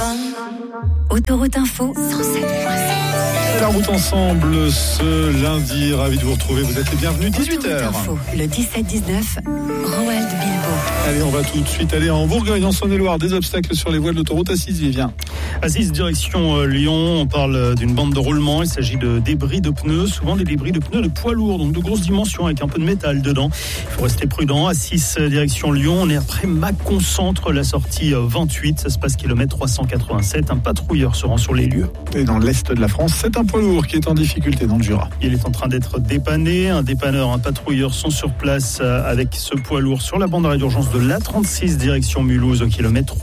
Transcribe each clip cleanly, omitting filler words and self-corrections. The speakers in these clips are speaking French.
Autoroute Info 107.7. La route ensemble ce lundi, ravi de vous retrouver, vous êtes les bienvenus, 18h. Info, le 17-19, Roald Bilbo. Allez, on va tout de suite aller en Bourgogne, en Saône-et-Loire, des obstacles sur les voies de l'autoroute A6, Vivien. A6 direction Lyon, on parle d'une bande de roulement, il s'agit de débris de pneus, souvent des débris de pneus de poids lourds, donc de grosses dimensions avec un peu de métal dedans. Il faut rester prudent. A6 direction Lyon, on est après Mâcon-Centre, la sortie 28, ça se passe kilomètre 387, un patrouilleur se rend sur les lieux. Et dans l'est de la France, c'est un poids lourd qui est en difficulté dans le Jura. Il est en train d'être dépanné, un dépanneur, un patrouilleur sont sur place avec ce poids lourd sur la bande d'arrêt d'urgence de l'A36 direction Mulhouse au kilomètre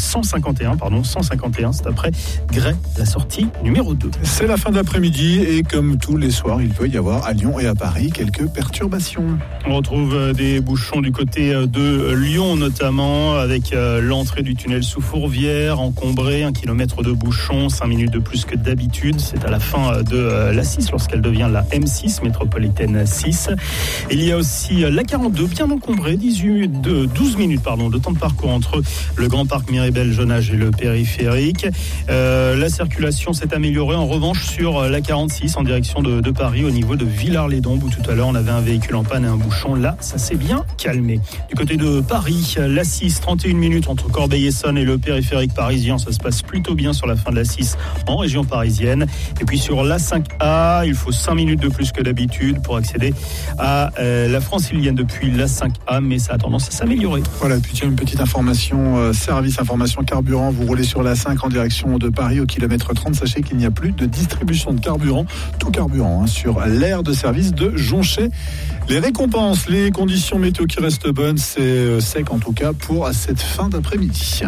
151, c'est après Gray, la sortie numéro 2. C'est la fin d'après-midi et comme tous les soirs, il peut y avoir à Lyon et à Paris quelques perturbations. On retrouve des bouchons du côté de Lyon notamment avec l'entrée du tunnel sous Fourvière encombré, 1 kilomètre de bouchons, 5 minutes de plus que d'habitude. C'est à la fin de la 6 lorsqu'elle devient la M6 métropolitaine 6. Il y a aussi la 42 bien encombrée, 12 minutes de temps de parcours entre le Grand Parc Miribel, Jonage et le périphérique. La circulation s'est améliorée en revanche sur la 46 en direction de Paris au niveau de Villars-les-Dombes où tout à l'heure on avait un véhicule en panne et un bouchon. Là, ça s'est bien calmé. Du côté de Paris, la 6, 31 minutes entre Corbeil-Essonnes et le périphérique parisien. Ça se passe plutôt bien sur la fin de la 6 en région parisienne. Et puis sur la 5A, il faut 5 minutes de plus que d'habitude pour accéder à la Francilienne depuis la 5A, mais ça a tendance à s'améliorer. Voilà, puis tiens, une petite information, service information carburant, vous roulez sur la 5 en direction de Paris au kilomètre 30, sachez qu'il n'y a plus de distribution de carburant, tout carburant, sur l'aire de service de Jonchet. Les récompenses, les conditions météo qui restent bonnes, c'est sec en tout cas pour cette fin d'après-midi.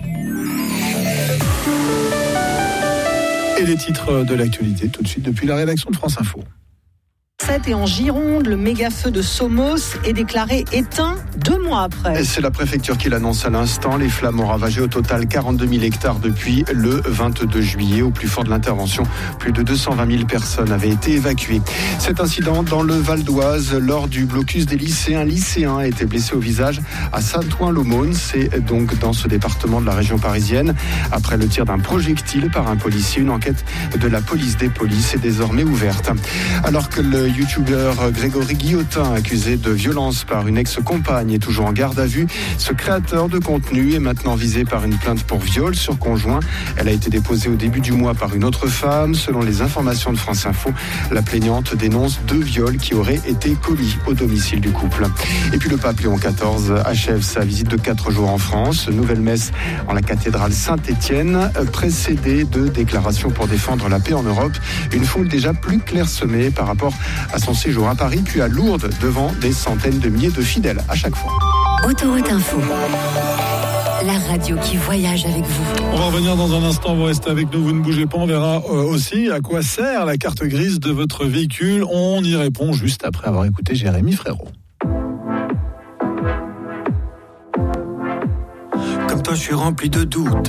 Et les titres de l'actualité tout de suite depuis la rédaction de France Info. Et en Gironde, le méga-feu de Somos est déclaré éteint 2 mois après. Et c'est la préfecture qui l'annonce à l'instant. Les flammes ont ravagé au total 42 000 hectares depuis le 22 juillet. Au plus fort de l'intervention, plus de 220 000 personnes avaient été évacuées. Cet incident dans le Val d'Oise, lors du blocus des lycées, un lycéen a été blessé au visage à Saint-Ouen-l'Aumône. C'est donc dans ce département de la région parisienne. Après le tir d'un projectile par un policier, une enquête de la police des polices est désormais ouverte. Alors que le youtubeur Grégory Guillotin, accusé de violence par une ex-compagne, est toujours en garde à vue. Ce créateur de contenu est maintenant visé par une plainte pour viol sur conjoint. Elle a été déposée au début du mois par une autre femme. Selon les informations de France Info, la plaignante dénonce 2 viols qui auraient été commis au domicile du couple. Et puis le pape Léon XIV achève sa visite de 4 jours en France. Nouvelle messe en la cathédrale Saint-Étienne, précédée de déclarations pour défendre la paix en Europe. Une foule déjà plus clairsemée par rapport à son séjour à Paris, puis à Lourdes, devant des centaines de milliers de fidèles à chaque fois. Autoroute Info, la radio qui voyage avec vous. On va revenir dans un instant, vous restez avec nous, vous ne bougez pas, on verra aussi à quoi sert la carte grise de votre véhicule. On y répond juste après avoir écouté Jérémy Frérot. Comme toi je suis rempli de doutes,